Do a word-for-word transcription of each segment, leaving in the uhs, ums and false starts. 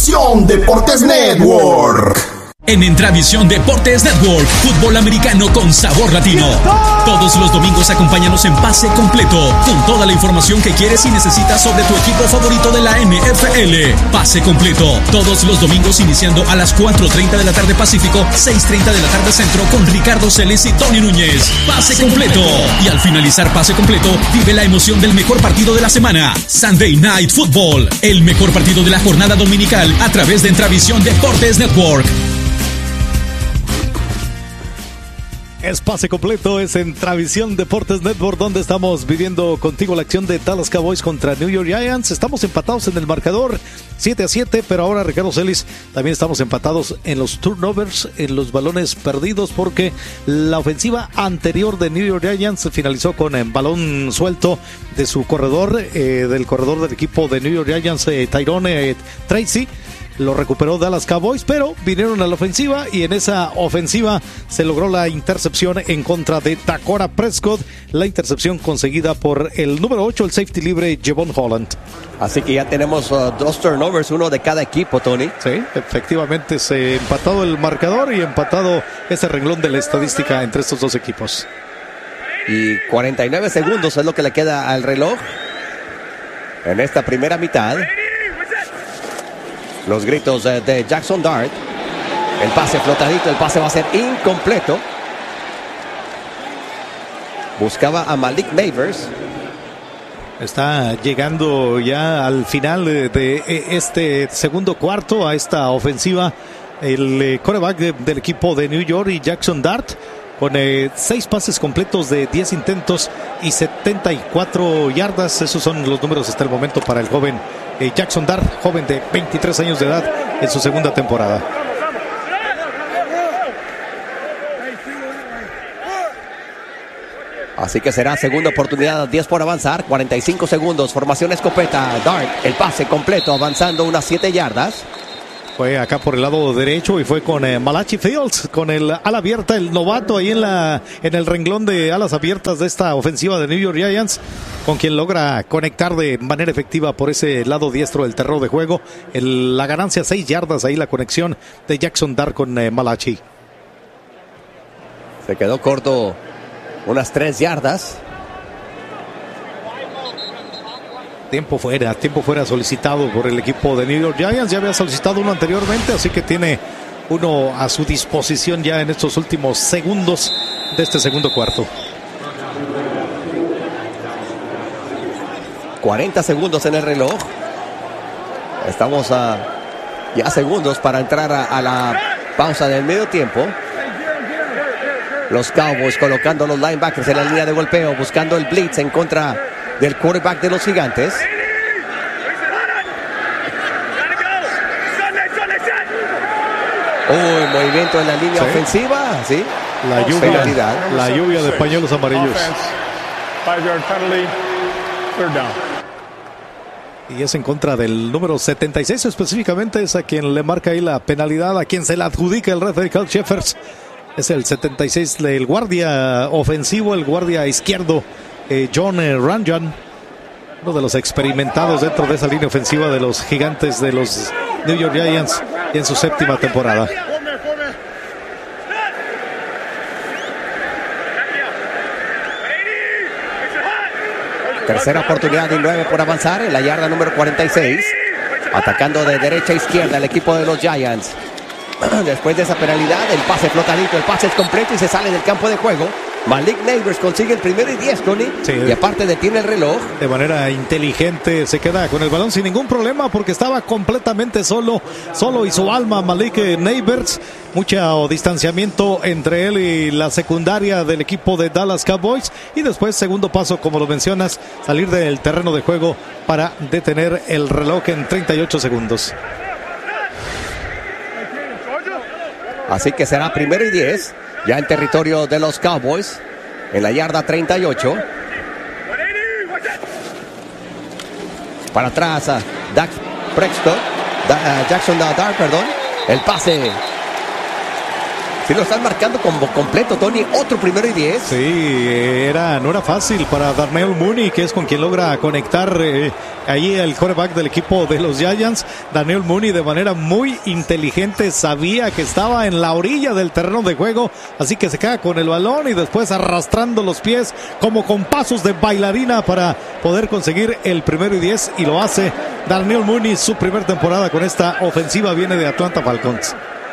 Entravisión Deportes Network. En Entravisión Deportes Network, fútbol americano con sabor latino. Todos los domingos acompáñanos en Pase Completo, con toda la información que quieres y necesitas sobre tu equipo favorito de la N F L. Pase Completo, todos los domingos iniciando a las cuatro treinta de la tarde Pacífico, seis treinta de la tarde Centro, con Ricardo Celis y Tony Núñez. Pase Completo. Y al finalizar Pase Completo, vive la emoción del mejor partido de la semana, Sunday Night Football, el mejor partido de la jornada dominical a través de Entravisión Deportes Network. Es Pase Completo, es en Entravisión Deportes Network, donde estamos viviendo contigo la acción de Dallas Cowboys contra New York Giants. Estamos empatados en el marcador siete a siete, pero ahora, Ricardo Celis, también estamos empatados en los turnovers, en los balones perdidos, porque la ofensiva anterior de New York Giants finalizó con el balón suelto de su corredor, eh, del corredor del equipo de New York Giants, eh, Tyrone eh, Tracy. Lo recuperó Dallas Cowboys, pero vinieron a la ofensiva y en esa ofensiva se logró la intercepción en contra de Dakota Prescott, la intercepción conseguida por el número ocho, el safety libre Javon Holland. Así que ya tenemos uh, dos turnovers, uno de cada equipo, Tony. Sí, efectivamente se empatado el marcador y empatado ese renglón de la estadística entre estos dos equipos. Y cuarenta y nueve segundos es lo que le queda al reloj en esta primera mitad. Los gritos de Jackson Dart. El pase flotadito, el pase va a ser incompleto. Buscaba a Malik Nabers. Está llegando ya al final de, de este segundo cuarto a esta ofensiva el quarterback de, del equipo de New York, y Jackson Dart, con eh, seis pases completos de diez intentos y setenta y cuatro yardas. Esos son los números hasta el momento para el joven eh, Jackson Dart, joven de veintitrés años de edad en su segunda temporada. Así que será segunda oportunidad, diez por avanzar, cuarenta y cinco segundos, formación escopeta, Dart, el pase completo, avanzando unas siete yardas. Fue acá por el lado derecho y fue con eh, Malachi Fields, con el ala abierta, el novato ahí en la en el renglón de alas abiertas de esta ofensiva de New York Giants, con quien logra conectar de manera efectiva por ese lado diestro del terreno de juego. El, la ganancia, seis yardas, ahí la conexión de Jackson Dart con eh, Malachi. Se quedó corto unas tres yardas. Tiempo fuera, tiempo fuera solicitado por el equipo de New York Giants. Ya había solicitado uno anteriormente, así que tiene uno a su disposición ya en estos últimos segundos de este segundo cuarto. cuarenta segundos en el reloj. Estamos a ya segundos para entrar a, a la pausa del medio tiempo. Los Cowboys colocando los linebackers en la línea de golpeo, buscando el blitz en contra del quarterback de los Gigantes. Uy, movimiento en la línea ¿Sí? ofensiva, ¿sí? La lluvia, la lluvia de pañuelos amarillos. Y es en contra del número setenta y seis, específicamente es a quien le marca ahí la penalidad, a quien se la adjudica el referee Carl Sheffers. Es el setenta y seis del guardia ofensivo, el guardia izquierdo, eh, John eh, Ranjan, uno de los experimentados dentro de esa línea ofensiva de los Gigantes de los New York Giants en su séptima temporada. Tercera oportunidad y nueve por avanzar en la yarda número cuarenta y seis. Atacando de derecha a izquierda el equipo de los Giants. Después de esa penalidad, el pase flotadito, el pase es completo y se sale del campo de juego. Malik Nabers consigue el primero y diez, Tony. Sí, y aparte detiene el reloj. De manera inteligente se queda con el balón sin ningún problema, porque estaba completamente solo, solo y su alma Malik Nabers. Mucho distanciamiento entre él y la secundaria del equipo de Dallas Cowboys. Y después, segundo paso, como lo mencionas, salir del terreno de juego para detener el reloj en treinta y ocho segundos. Así que será primero y diez, ya en territorio de los Cowboys, en la yarda treinta y ocho. Para atrás, a Dak Prescott, da, uh, Jackson Dart, perdón. El pase Si lo están marcando como completo, Tony, otro primero y diez. Sí, era, no era fácil para Darnell Mooney, que es con quien logra conectar eh, ahí el quarterback del equipo de los Giants. Darnell Mooney de manera muy inteligente sabía que estaba en la orilla del terreno de juego, así que se queda con el balón y después arrastrando los pies como con pasos de bailarina para poder conseguir el primero y diez, y lo hace Darnell Mooney. Su primera temporada con esta ofensiva viene de Atlanta Falcons.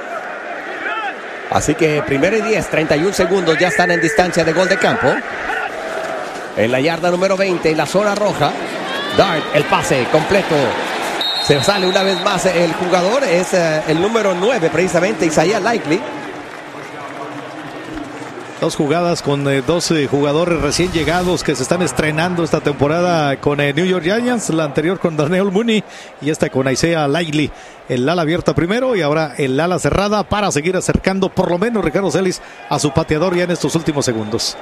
Así que primero y diez, treinta y un segundos, ya están en distancia de gol de campo. En la yarda número veinte, en la zona roja. Dart, el pase completo. Se sale una vez más el jugador, es uh, el número nueve precisamente, Isaiah Likely. Dos jugadas con eh, dos eh, jugadores recién llegados que se están estrenando esta temporada con eh, New York Giants. La anterior con Darnell Mooney y esta con Isaiah Likely. El ala abierta primero y ahora el ala cerrada para seguir acercando por lo menos Ricardo Celis a su pateador ya en estos últimos segundos.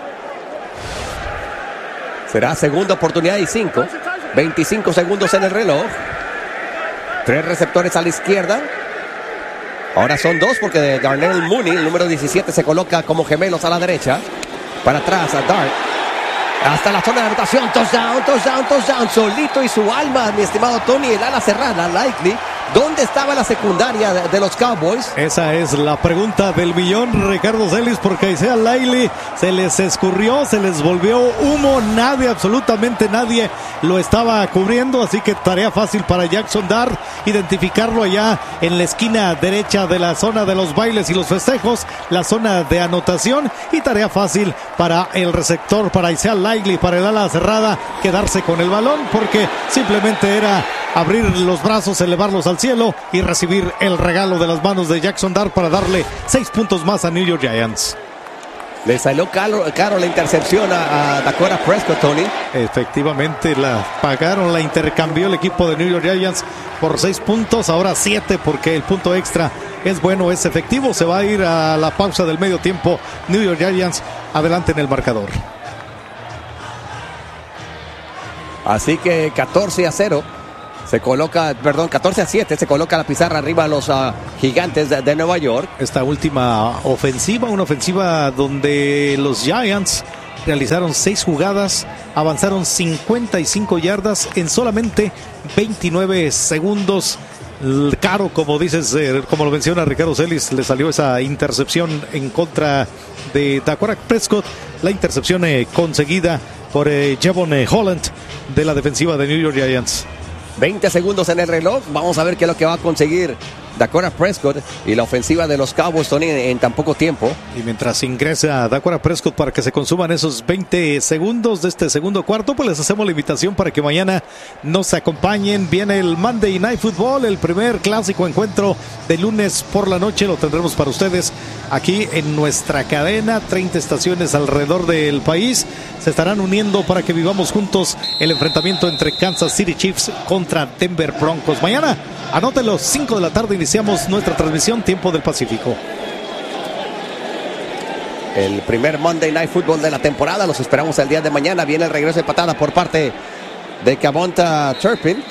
Será segunda oportunidad y cinco. veinticinco segundos en el reloj. Tres receptores a la izquierda. Ahora son dos porque Darnell Mooney, el número diecisiete, se coloca como gemelos a la derecha. Para atrás a Dart. Hasta la zona de anotación. Touchdown, touchdown, touchdown. Solito y su alma, mi estimado Tony, el ala cerrada, Likely. ¿Dónde estaba la secundaria de, de los Cowboys? Esa es la pregunta del millón, Ricardo Celis, porque Isaiah Likely se les escurrió, se les volvió humo. Nadie, absolutamente nadie lo estaba cubriendo, así que tarea fácil para Jackson Dart identificarlo allá en la esquina derecha de la zona de los bailes y los festejos, la zona de anotación, y tarea fácil para el receptor, para Isaiah Likely, para el ala cerrada, quedarse con el balón, porque simplemente era abrir los brazos, elevarlos al cielo y recibir el regalo de las manos de Jackson Dart para darle seis puntos más a New York Giants. Le salió caro, caro la intercepción a, a Dakota Prescott, Tony. Efectivamente, la pagaron, la intercambió el equipo de New York Giants por seis puntos, ahora siete, porque el punto extra es bueno, es efectivo. Se va a ir a la pausa del medio tiempo New York Giants adelante en el marcador. Así que catorce a cero. Se coloca, perdón, catorce a siete, se coloca la pizarra arriba a los uh, Gigantes de, de Nueva York. Esta última ofensiva, una ofensiva donde los Giants realizaron seis jugadas, avanzaron cincuenta y cinco yardas en solamente veintinueve segundos. Caro, como dices, eh, como lo menciona Ricardo Celis, le salió esa intercepción en contra de Dakota Prescott, la intercepción eh, conseguida por eh, Javon eh, Holland de la defensiva de New York Giants. veinte segundos en el reloj. Vamos a ver qué es lo que va a conseguir Dakota Prescott y la ofensiva de los Cowboys, Tony, en, en tan poco tiempo. Y mientras ingresa Dakota Prescott para que se consuman esos veinte segundos de este segundo cuarto, pues les hacemos la invitación para que mañana nos acompañen. Viene el Monday Night Football, el primer clásico encuentro de lunes por la noche. Lo tendremos para ustedes aquí en nuestra cadena. treinta estaciones alrededor del país se estarán uniendo para que vivamos juntos el enfrentamiento entre Kansas City Chiefs contra Denver Broncos. Mañana, anótelo, cinco de la tarde iniciamos nuestra transmisión, tiempo del Pacífico. El primer Monday Night Football de la temporada, los esperamos el día de mañana. Viene el regreso de patada por parte de Kevonta Turpin.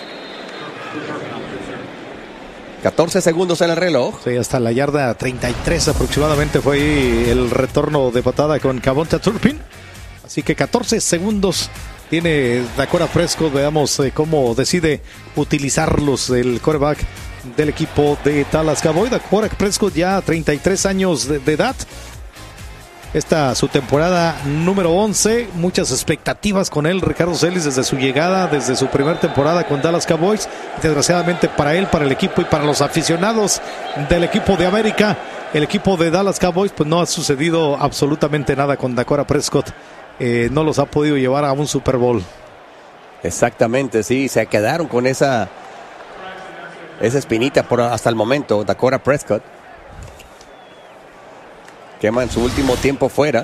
catorce segundos en el reloj. Sí, hasta la yarda treinta y tres aproximadamente fue el retorno de patada con Kevonta Turpin. Así que catorce segundos tiene Dakota Prescott. Veamos eh, cómo decide utilizarlos el quarterback del equipo de Dallas Cowboys. Dakota Prescott ya treinta y tres años de, de edad. Esta su temporada número once. Muchas expectativas con él, Ricardo Celis, desde su llegada, desde su primera temporada con Dallas Cowboys. Desgraciadamente para él, para el equipo y para los aficionados del equipo de América, el equipo de Dallas Cowboys, pues no ha sucedido absolutamente nada con Dakota Prescott. Eh, no los ha podido llevar a un Super Bowl. Exactamente, sí, se quedaron con esa esa espinita por hasta el momento. Dakota Prescott quema en su último tiempo fuera.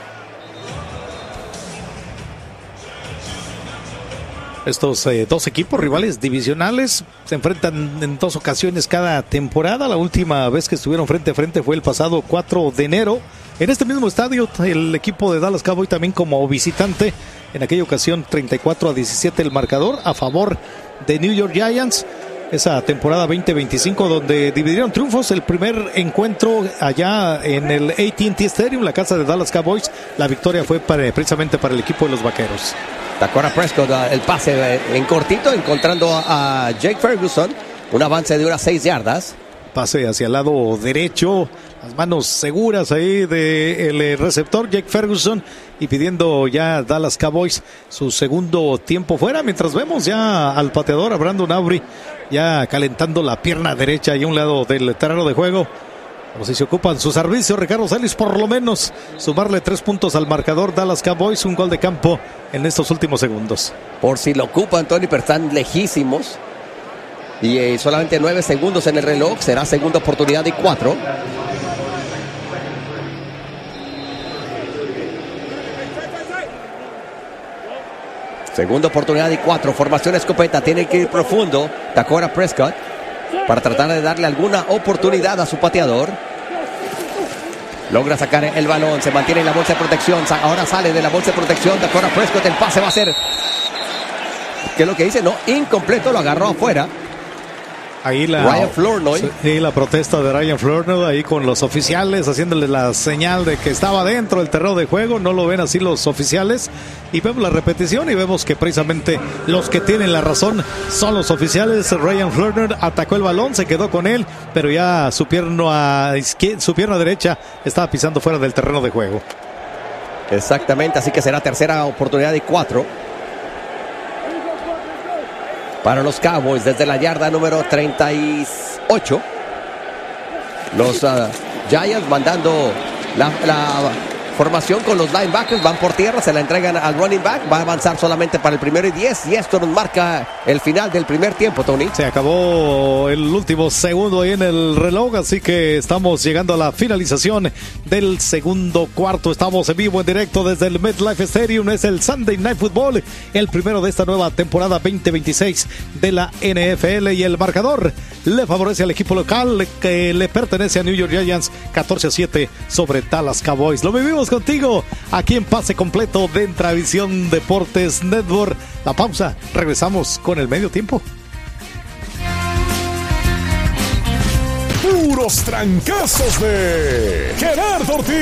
Estos eh, dos equipos rivales divisionales se enfrentan en dos ocasiones cada temporada. La última vez que estuvieron frente a frente fue el pasado cuatro de enero. En este mismo estadio, el equipo de Dallas Cowboys también como visitante. En aquella ocasión, treinta y cuatro a diecisiete el marcador a favor de New York Giants. esa temporada veinte veinticinco, donde dividieron triunfos. El primer encuentro allá en el A T and T Stadium, la casa de Dallas Cowboys, la victoria fue para, precisamente para el equipo de los Vaqueros. Dakota Prescott, el pase en cortito, encontrando a Jake Ferguson, un avance de unas seis yardas. Pase hacia el lado derecho, las manos seguras ahí del receptor Jake Ferguson, y pidiendo ya Dallas Cowboys su segundo tiempo fuera, mientras vemos ya al pateador, a Brandon Aubrey, ya calentando la pierna derecha y a un lado del terreno de juego. O si se ocupan su servicio, Ricardo Celis, por lo menos sumarle tres puntos al marcador. Dallas Cowboys, un gol de campo en estos últimos segundos. Por si lo ocupan, Tony, pero están lejísimos. Y eh, solamente nueve segundos en el reloj. Será segunda oportunidad y cuatro. Segunda oportunidad y cuatro. Formación escopeta. Tiene que ir profundo Dakota Prescott para tratar de darle alguna oportunidad a su pateador. Logra sacar el balón. Se mantiene en la bolsa de protección. Ahora sale de la bolsa de protección Dakota Prescott. El pase va a ser... ¿Qué es lo que dice? No, incompleto. Lo agarró afuera. Ahí la, Ryan Flournoy. Sí, la protesta de Ryan Flournoy ahí con los oficiales, haciéndole la señal de que estaba dentro del terreno de juego. No lo ven así los oficiales. Y vemos la repetición y vemos que precisamente los que tienen la razón son los oficiales. Ryan Flournoy atacó el balón, se quedó con él, pero ya su pierna, su pierna derecha estaba pisando fuera del terreno de juego. Exactamente, así que será tercera oportunidad y cuatro. Para los Cowboys desde la yarda número treinta y ocho. Los uh, Giants mandando la, la formación con los linebackers. Van por tierra, se la entregan al running back. Va a avanzar solamente para el primero y diez. Y esto nos marca el final del primer tiempo, Tony. Se acabó el último segundo ahí en el reloj. Así que estamos llegando a la finalización del segundo cuarto. Estamos en vivo, en directo desde el MetLife Stadium. Es el Sunday Night Football, el primero de esta nueva temporada veinte veintiséis de la N F L. Y el marcador le favorece al equipo local que le pertenece a New York Giants, catorce a siete sobre Dallas Cowboys. Lo vivimos contigo aquí en Pase Completo de Entravisión Deportes Network. La pausa, regresamos con el medio tiempo. Puros trancazos de Gerardo Ortiz.